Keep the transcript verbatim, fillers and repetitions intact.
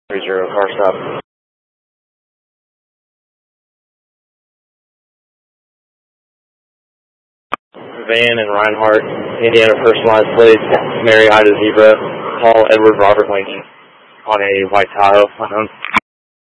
three zero, car stop. Van and Reinhardt, Indiana personalized plates, Mary Ida Zebra, Paul Edward Robert Lincoln on a white Tahoe.